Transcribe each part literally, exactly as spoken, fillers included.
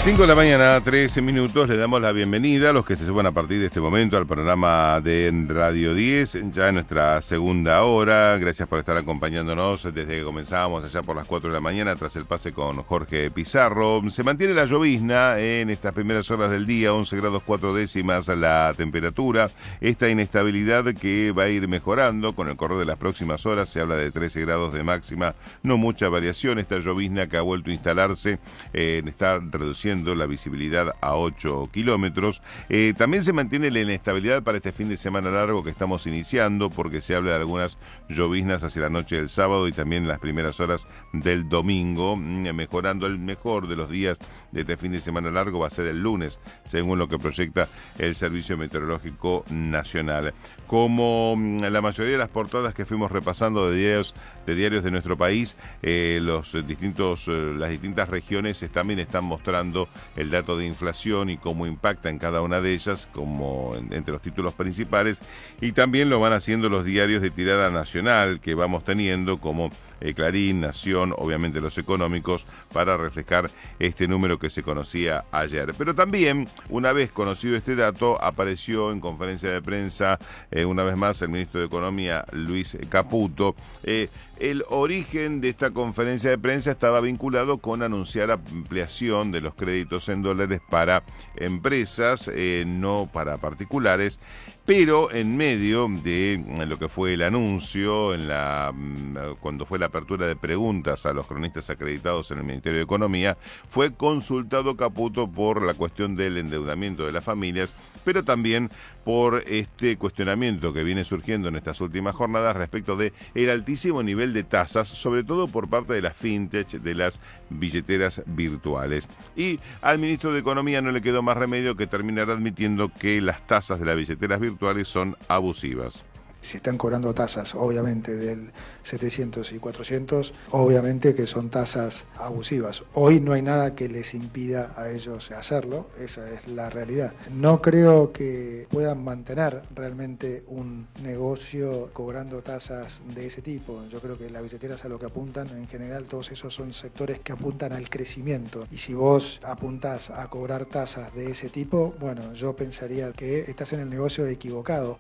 cinco de la mañana, trece minutos, le damos la bienvenida a los que se suban a partir de este momento al programa de Radio diez, ya en nuestra segunda hora. Gracias por estar acompañándonos desde que comenzábamos allá por las cuatro de la mañana, tras el pase con Jorge Pizarro. Se mantiene la llovizna en estas primeras horas del día, once grados cuatro décimas la temperatura. Esta inestabilidad que va a ir mejorando con el correr de las próximas horas, se habla de trece grados de máxima, no mucha variación. Esta llovizna que ha vuelto a instalarse eh, está reduciendo la visibilidad a ocho kilómetros. Eh, también se mantiene la inestabilidad para este fin de semana largo que estamos iniciando, porque se habla de algunas lloviznas hacia la noche del sábado y también en las primeras horas del domingo. Mejorando, el mejor de los días de este fin de semana largo va a ser el lunes, según lo que proyecta el Servicio Meteorológico Nacional. Como la mayoría de las portadas que fuimos repasando de diarios de, diarios de nuestro país, eh, los distintos, las distintas regiones también están mostrando el dato de inflación y cómo impacta en cada una de ellas, como en, entre los títulos principales, y también lo van haciendo los diarios de tirada nacional que vamos teniendo, como eh, Clarín, Nación, obviamente los económicos, para reflejar este número que se conocía ayer. Pero también, una vez conocido este dato, apareció en conferencia de prensa, eh, una vez más, el ministro de Economía, Luis Caputo. Eh, El origen de esta conferencia de prensa estaba vinculado con anunciar ampliación de los créditos en dólares para empresas, eh, no para particulares, pero en medio de lo que fue el anuncio, en la, cuando fue la apertura de preguntas a los cronistas acreditados en el Ministerio de Economía, fue consultado Caputo por la cuestión del endeudamiento de las familias, pero también por este cuestionamiento que viene surgiendo en estas últimas jornadas respecto de el altísimo nivel de tasas, sobre todo por parte de las fintech, de las billeteras virtuales. Y al ministro de Economía no le quedó más remedio que terminar admitiendo que las tasas de las billeteras virtuales son abusivas. Si están cobrando tasas, obviamente, del setecientos y cuatrocientos, obviamente que son tasas abusivas. Hoy no hay nada que les impida a ellos hacerlo, esa es la realidad. No creo que puedan mantener realmente un negocio cobrando tasas de ese tipo. Yo creo que las billeteras a lo que apuntan, en general, todos esos son sectores que apuntan al crecimiento. Y si vos apuntás a cobrar tasas de ese tipo, bueno, yo pensaría que estás en el negocio equivocado.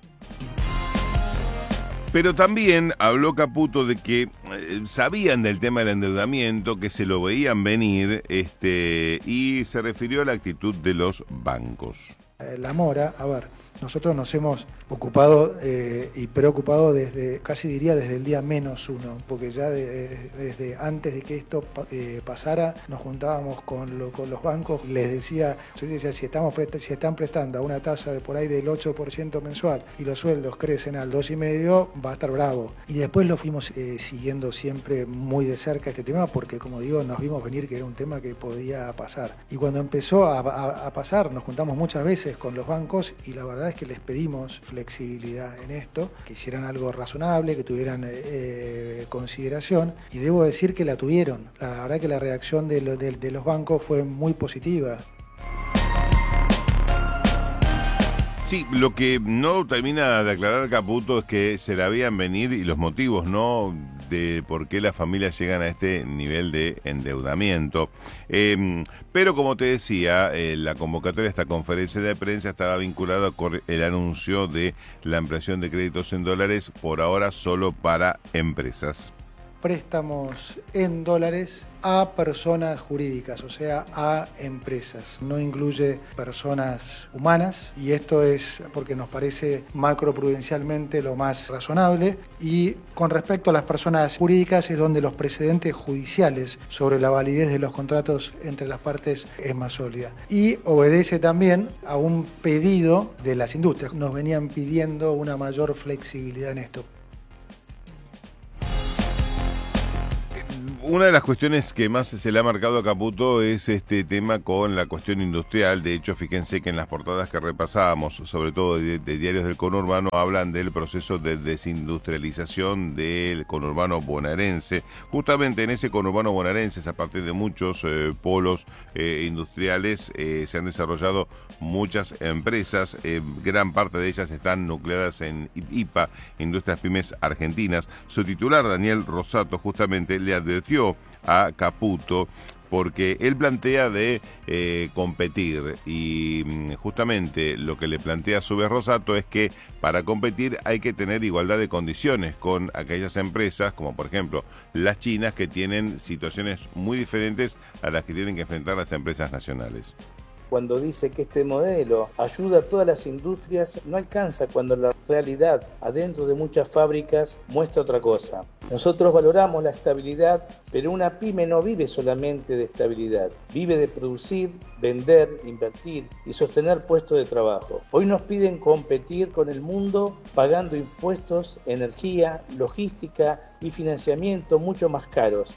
Pero también habló Caputo de que eh, sabían del tema del endeudamiento, que se lo veían venir, este, y se refirió a la actitud de los bancos. La mora, a ver, nosotros nos hemos ocupado eh, y preocupado desde, casi diría desde el día menos uno, porque ya de, de, desde antes de que esto eh, pasara, nos juntábamos con, lo, con los bancos, les decía, yo les decía, si, estamos presta, si están prestando a una tasa de por ahí del ocho por ciento mensual y los sueldos crecen al dos coma cinco por ciento, va a estar bravo. Y después lo fuimos eh, siguiendo siempre muy de cerca este tema, porque como digo, nos vimos venir que era un tema que podía pasar. Y cuando empezó a, a, a pasar, nos juntamos muchas veces con los bancos y la verdad es que les pedimos flexibilidad en esto, que hicieran algo razonable, que tuvieran eh, consideración, y debo decir que la tuvieron. La verdad que la reacción de, lo, de, de los bancos fue muy positiva. Sí, lo que no termina de aclarar Caputo es que se la veían venir y los motivos, ¿no?, de por qué las familias llegan a este nivel de endeudamiento. Eh, pero como te decía, eh, la convocatoria a esta conferencia de prensa estaba vinculada con el anuncio de la ampliación de créditos en dólares, por ahora solo para empresas. Préstamos en dólares a personas jurídicas, o sea, a empresas. No incluye personas humanas, y esto es porque nos parece macroprudencialmente lo más razonable. Y con respecto a las personas jurídicas es donde los precedentes judiciales sobre la validez de los contratos entre las partes es más sólida. Y obedece también a un pedido de las industrias. Nos venían pidiendo una mayor flexibilidad en esto. Una de las cuestiones que más se le ha marcado a Caputo es este tema con la cuestión industrial. De hecho, fíjense que en las portadas que repasábamos, sobre todo de, de diarios del conurbano, hablan del proceso de desindustrialización del conurbano bonaerense. Justamente en ese conurbano bonaerense, a partir de muchos eh, polos eh, industriales, eh, se han desarrollado muchas empresas. Eh, gran parte de ellas están nucleadas en I P A, Industrias Pymes Argentinas. Su titular, Daniel Rosato, justamente le advirtió a Caputo porque él plantea de eh, competir y justamente lo que le plantea a su vez Rosato es que para competir hay que tener igualdad de condiciones con aquellas empresas, como por ejemplo las chinas, que tienen situaciones muy diferentes a las que tienen que enfrentar las empresas nacionales. Cuando dice que este modelo ayuda a todas las industrias, no alcanza cuando la realidad adentro de muchas fábricas muestra otra cosa. Nosotros valoramos la estabilidad, pero una pyme no vive solamente de estabilidad, vive de producir, vender, invertir y sostener puestos de trabajo. Hoy nos piden competir con el mundo pagando impuestos, energía, logística y financiamiento mucho más caros.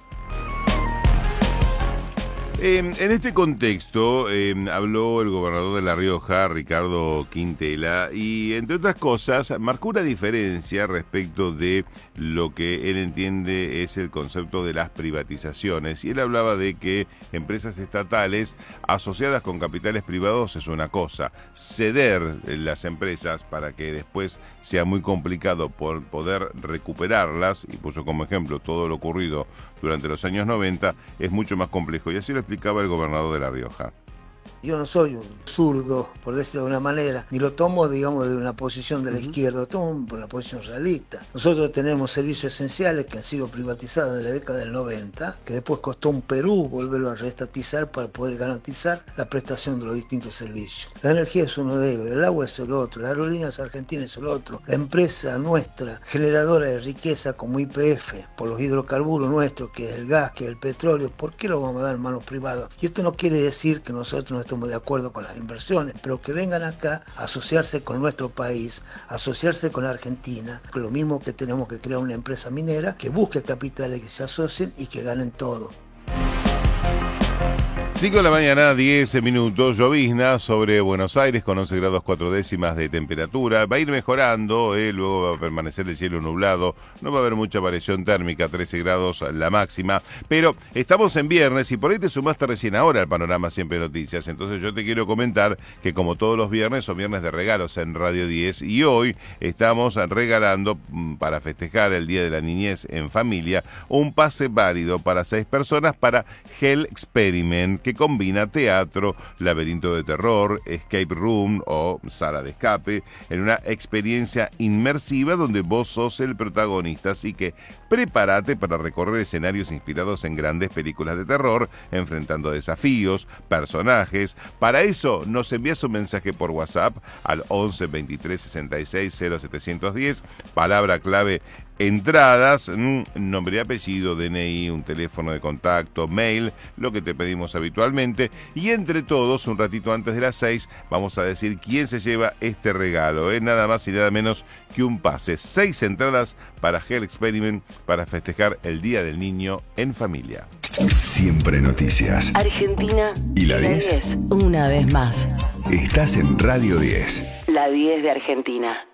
Eh, en este contexto eh, habló el gobernador de La Rioja, Ricardo Quintela, y entre otras cosas marcó una diferencia respecto de lo que él entiende es el concepto de las privatizaciones. Y él hablaba de que empresas estatales asociadas con capitales privados es una cosa, ceder las empresas para que después sea muy complicado por poder recuperarlas, y puso como ejemplo todo lo ocurrido durante los años noventa, es mucho más complejo. Y así lo explicaba el gobernador de La Rioja. Yo no soy un zurdo, por decirlo de una manera, ni lo tomo, digamos, de una posición de la uh-huh. izquierda, lo tomo por una posición realista. Nosotros tenemos servicios esenciales que han sido privatizados en la década del noventa, que después costó un Perú volverlo a reestatizar para poder garantizar la prestación de los distintos servicios. La energía es uno de ellos, el agua es el otro, las aerolíneas argentinas es el otro, la empresa nuestra, generadora de riqueza como Y P F, por los hidrocarburos nuestros, que es el gas, que es el petróleo, ¿por qué lo vamos a dar en manos privadas? Y esto no quiere decir que nosotros no estamos de acuerdo con las inversiones, pero que vengan acá a asociarse con nuestro país, asociarse con Argentina, lo mismo que tenemos que crear una empresa minera que busque capitales que se asocien y que ganen todo. cinco de la mañana, diez minutos, llovizna sobre Buenos Aires con once grados cuatro décimas de temperatura. Va a ir mejorando, eh, luego va a permanecer el cielo nublado, no va a haber mucha variación térmica, trece grados la máxima. Pero estamos en viernes y por ahí te sumaste recién ahora al Panorama Siempre Noticias. Entonces yo te quiero comentar que como todos los viernes son viernes de regalos en Radio diez y hoy estamos regalando para festejar el Día de la Niñez en Familia un pase válido para seis personas para Hell Experiment, que combina teatro, laberinto de terror, escape room o sala de escape, en una experiencia inmersiva donde vos sos el protagonista. Así que prepárate para recorrer escenarios inspirados en grandes películas de terror, enfrentando desafíos, personajes. Para eso nos envías un mensaje por WhatsApp al once veintitrés sesenta y seis cero setecientos diez, palabra clave entradas, nombre y apellido, D N I, un teléfono de contacto, mail, lo que te pedimos habitualmente. Y entre todos, un ratito antes de las seis, vamos a decir quién se lleva este regalo, ¿eh? Nada más y nada menos que un pase. Seis entradas para Hell Experiment para festejar el Día del Niño en familia. Siempre noticias. Argentina y la diez. Una vez más. Estás en Radio diez. La diez de Argentina.